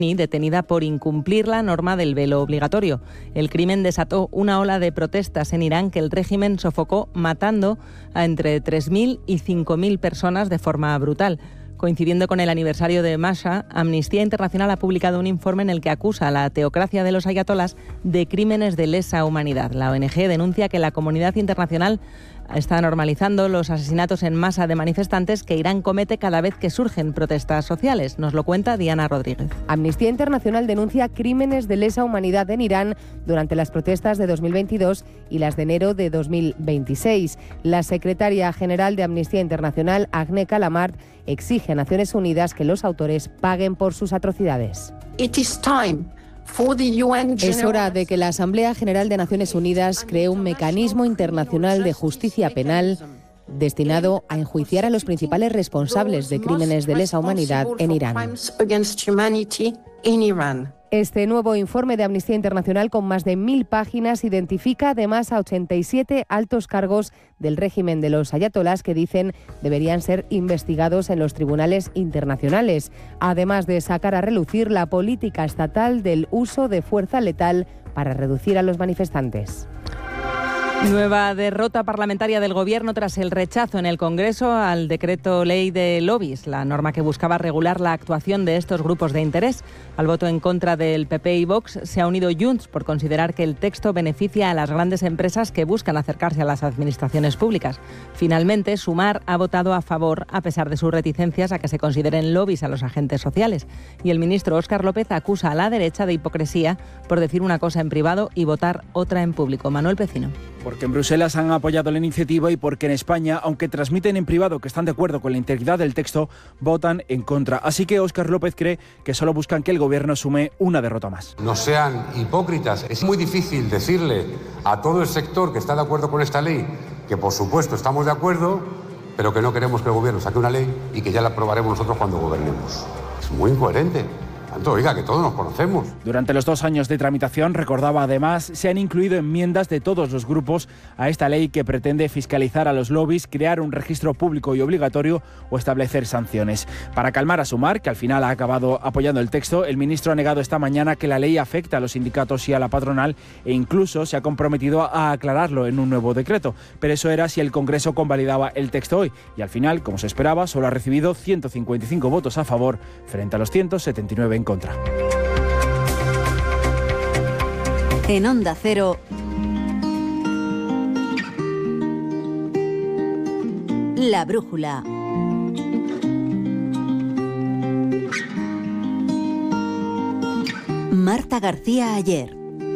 detenida por incumplir la norma del velo obligatorio. El crimen desató una ola de protestas en Irán que el régimen sofocó matando a entre 3.000 y 5.000 personas de forma brutal. Coincidiendo con el aniversario de Masha, Amnistía Internacional ha publicado un informe en el que acusa a la teocracia de los ayatolás de crímenes de lesa humanidad. La ONG denuncia que la comunidad internacional está normalizando los asesinatos en masa de manifestantes que Irán comete cada vez que surgen protestas sociales. Nos lo cuenta Diana Rodríguez. Amnistía Internacional denuncia crímenes de lesa humanidad en Irán durante las protestas de 2022 y las de enero de 2026. La secretaria general de Amnistía Internacional, Agne Kalamard, exige a Naciones Unidas que los autores paguen por sus atrocidades. Es hora de que la Asamblea General de Naciones Unidas cree un mecanismo internacional de justicia penal destinado a enjuiciar a los principales responsables de crímenes de lesa humanidad en Irán. Este nuevo informe de Amnistía Internacional, con más de 1.000 páginas, identifica además a 87 altos cargos del régimen de los ayatolás que dicen deberían ser investigados en los tribunales internacionales, además de sacar a relucir la política estatal del uso de fuerza letal para reducir a los manifestantes. Nueva derrota parlamentaria del Gobierno tras el rechazo en el Congreso al decreto ley de lobbies, la norma que buscaba regular la actuación de estos grupos de interés. Al voto en contra del PP y Vox se ha unido Junts por considerar que el texto beneficia a las grandes empresas que buscan acercarse a las administraciones públicas. Finalmente, Sumar ha votado a favor, a pesar de sus reticencias a que se consideren lobbies a los agentes sociales. Y el ministro Óscar López acusa a la derecha de hipocresía por decir una cosa en privado y votar otra en público. Manuel Pecino. Porque en Bruselas han apoyado la iniciativa y porque en España, aunque transmiten en privado que están de acuerdo con la integridad del texto, votan en contra. Así que Óscar López cree que solo buscan que el Gobierno sume una derrota más. No sean hipócritas. Es muy difícil decirle a todo el sector que está de acuerdo con esta ley que por supuesto estamos de acuerdo, pero que no queremos que el Gobierno saque una ley y que ya la aprobaremos nosotros cuando gobernemos. Es muy incoherente. Tanto, oiga, que todos nos conocemos. Durante los 2 años de tramitación, recordaba además, se han incluido enmiendas de todos los grupos a esta ley que pretende fiscalizar a los lobbies, crear un registro público y obligatorio o establecer sanciones. Para calmar a Sumar, que al final ha acabado apoyando el texto, el ministro ha negado esta mañana que la ley afecta a los sindicatos y a la patronal e incluso se ha comprometido a aclararlo en un nuevo decreto. Pero eso era si el Congreso convalidaba el texto hoy. Y al final, como se esperaba, solo ha recibido 155 votos a favor frente a los 179 en contra. En Onda Cero, La Brújula. Marta García Ayer.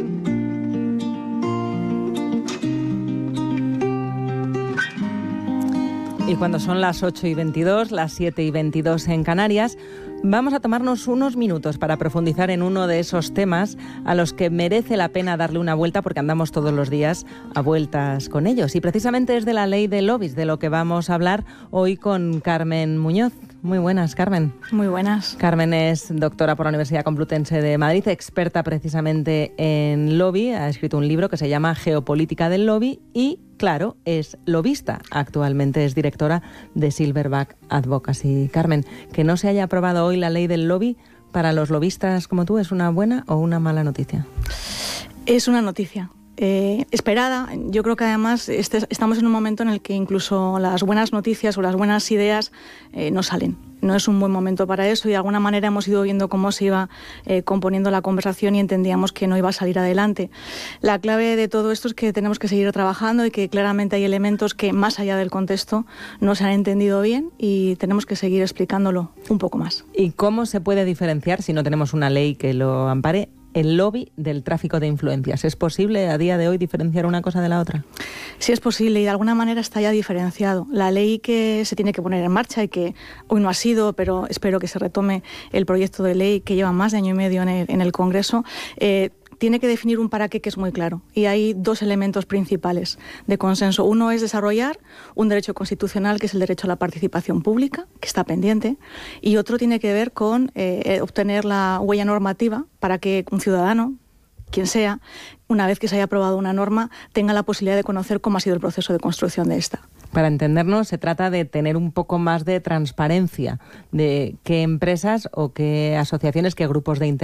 Y cuando son las 8:22, las 7:22 en Canarias, vamos a tomarnos unos minutos para profundizar en uno de esos temas a los que merece la pena darle una vuelta porque andamos todos los días a vueltas con ellos. Y precisamente es de la ley de lobbies de lo que vamos a hablar hoy con Carmen Muñoz. Muy buenas, Carmen. Muy buenas. Carmen es doctora por la Universidad Complutense de Madrid, experta precisamente en lobby. Ha escrito un libro que se llama Geopolítica del lobby y, claro, es lobista. Actualmente es directora de Silverback Advocacy. Carmen, que no se haya aprobado hoy la ley del lobby, para los lobistas como tú, ¿es una buena o una mala noticia? Es una noticia. Esperada. Yo creo que además estamos en un momento en el que incluso las buenas noticias o las buenas ideas no salen. No es un buen momento para eso y de alguna manera hemos ido viendo cómo se iba componiendo la conversación y entendíamos que no iba a salir adelante. La clave de todo esto es que tenemos que seguir trabajando y que claramente hay elementos que más allá del contexto no se han entendido bien y tenemos que seguir explicándolo un poco más. ¿Y cómo se puede diferenciar, si no tenemos una ley que lo ampare, el lobby del tráfico de influencias? ¿Es posible a día de hoy diferenciar una cosa de la otra? Sí, es posible y de alguna manera está ya diferenciado. La ley que se tiene que poner en marcha y que hoy no ha sido, pero espero que se retome el proyecto de ley que lleva más de año y medio en el Congreso, tiene que definir un para qué que es muy claro. Y hay 2 elementos principales de consenso. Uno es desarrollar un derecho constitucional, que es el derecho a la participación pública, que está pendiente, y otro tiene que ver con obtener la huella normativa para que un ciudadano, quien sea, una vez que se haya aprobado una norma, tenga la posibilidad de conocer cómo ha sido el proceso de construcción de esta. Para entendernos, se trata de tener un poco más de transparencia de qué empresas o qué asociaciones, qué grupos de interés